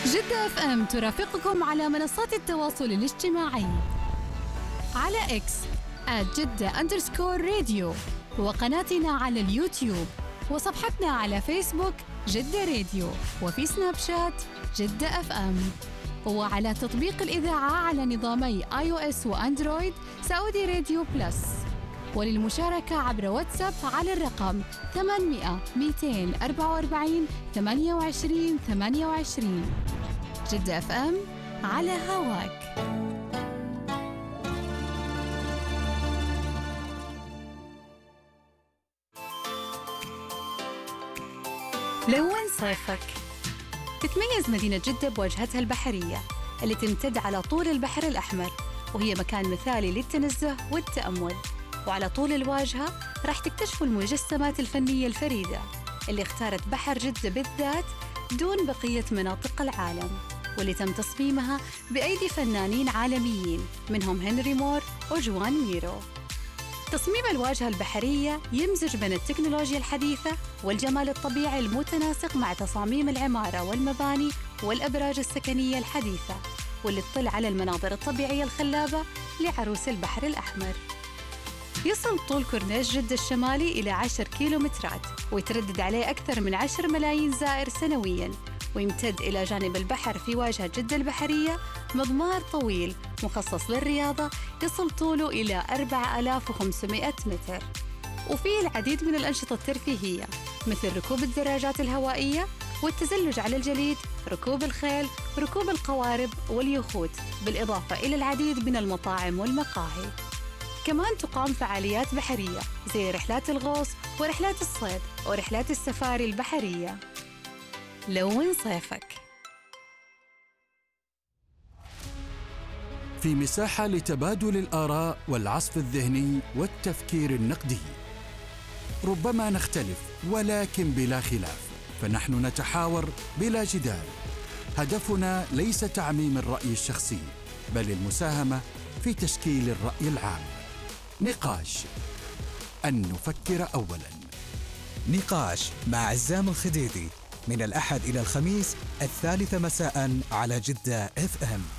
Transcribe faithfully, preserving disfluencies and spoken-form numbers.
جدة اف ام ترافقكم على منصات التواصل الاجتماعي على اكس آت جدة أندرسكور راديو، وقناتنا على اليوتيوب، وصفحتنا على فيسبوك جدة راديو، وفي سناب شات جدة اف ام، وعلى تطبيق الإذاعة على نظامي آي أو إس وأندرويد سعودي راديو بلس. وللمشاركة عبر واتساب على الرقم ثمانمئة مئتين وأربعة وأربعين ثمانية وعشرين ثمانية وعشرين. جدة اف ام على هواك. لون صيفك. تتميز مدينة جدة بواجهتها البحرية اللي تمتد على طول البحر الأحمر، وهي مكان مثالي للتنزه والتأمل. وعلى طول الواجهة راح تكتشفوا المجسمات الفنية الفريدة اللي اختارت بحر جدة بالذات دون بقية مناطق العالم، واللي تم تصميمها بأيدي فنانين عالميين منهم هنري مور وجوان ميرو. تصميم الواجهة البحرية يمزج بين التكنولوجيا الحديثة والجمال الطبيعي المتناسق مع تصاميم العمارة والمباني والأبراج السكنية الحديثة، واللي تطل على المناظر الطبيعية الخلابة لعروس البحر الأحمر. يصل طول كورنيش جدة الشمالي إلى عشر كيلومترات، ويتردد عليه أكثر من عشر ملايين زائر سنوياً، ويمتد إلى جانب البحر في واجهة جدة البحرية مضمار طويل مخصص للرياضة يصل طوله إلى أربعة آلاف وخمسمئة متر، وفيه العديد من الأنشطة الترفيهية مثل ركوب الدراجات الهوائية والتزلج على الجليد، ركوب الخيل، ركوب القوارب واليخوت، بالإضافة إلى العديد من المطاعم والمقاهي. كمان تقام فعاليات بحرية زي رحلات الغوص ورحلات الصيد ورحلات السفاري البحرية. لون صيفك. في مساحة لتبادل الآراء والعصف الذهني والتفكير النقدي. ربما نختلف ولكن بلا خلاف، فنحن نتحاور بلا جدال. هدفنا ليس تعميم الرأي الشخصي، بل المساهمة في تشكيل الرأي العام. نقاش، أن نفكر أولاً. نقاش مع عزام الخديدي من الأحد إلى الخميس الثالثة مساءً على جدة اف ام.